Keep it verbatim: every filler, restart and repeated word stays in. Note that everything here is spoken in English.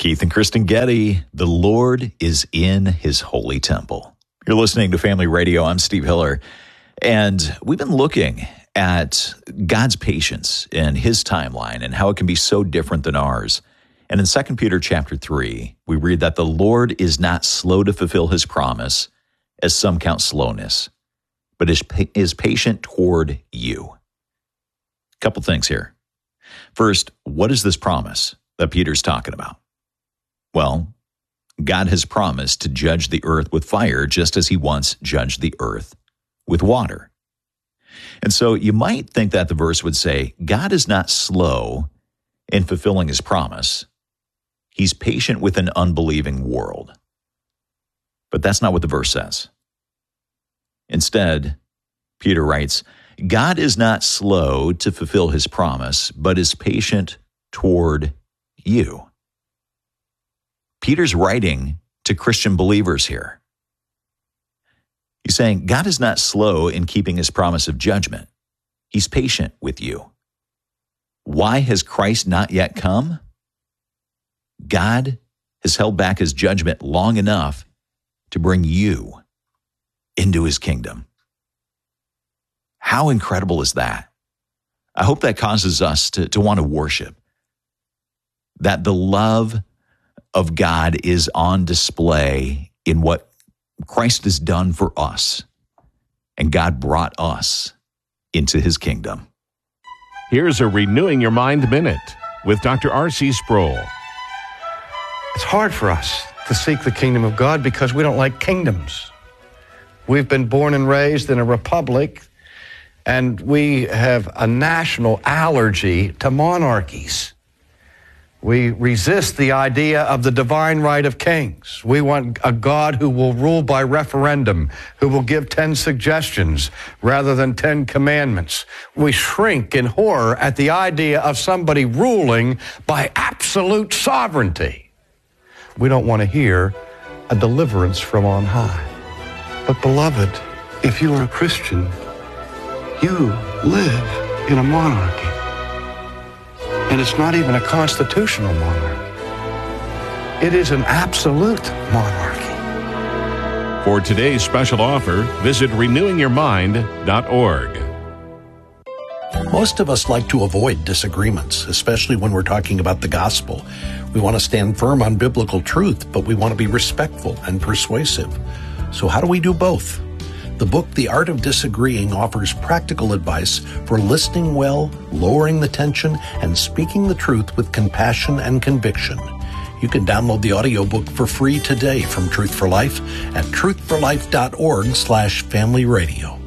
Keith and Kristen Getty, the Lord is in his holy temple. You're listening to Family Radio. I'm Steve Hiller, and we've been looking at God's patience and his timeline and how it can be so different than ours. And in Second Peter chapter three, we read that the Lord is not slow to fulfill his promise, as some count slowness, but is, is patient toward you. A couple things here. First, what is this promise that Peter's talking about? Well, God has promised to judge the earth with fire just as he once judged the earth with water. And so you might think that the verse would say, God is not slow in fulfilling his promise. He's patient with an unbelieving world. But that's not what the verse says. Instead, Peter writes, God is not slow to fulfill his promise, but is patient toward you. Peter's writing to Christian believers here. He's saying, God is not slow in keeping his promise of judgment. He's patient with you. Why has Christ not yet come? God has held back his judgment long enough to bring you into his kingdom. How incredible is that? I hope that causes us to, to want to worship. That the love of God is on display in what Christ has done for us. And God brought us into his kingdom. Here's a Renewing Your Mind Minute with Doctor R C Sproul. It's hard for us to seek the kingdom of God because we don't like kingdoms. We've been born and raised in a republic, and we have a national allergy to monarchies. We resist the idea of the divine right of kings. We want a God who will rule by referendum, who will give ten suggestions rather than ten commandments. We shrink in horror at the idea of somebody ruling by absolute sovereignty. We don't want to hear a deliverance from on high. But beloved, if you are a Christian, you live in a monarchy. And it's not even a constitutional monarchy. It is an absolute monarchy. For today's special offer, visit renewing your mind dot org. Most of us like to avoid disagreements, especially when we're talking about the gospel. We want to stand firm on biblical truth, but we want to be respectful and persuasive. So how do we do both? The book, The Art of Disagreeing, offers practical advice for listening well, lowering the tension, and speaking the truth with compassion and conviction. You can download the audiobook for free today from Truth for Life at truth for life dot org slash family radio.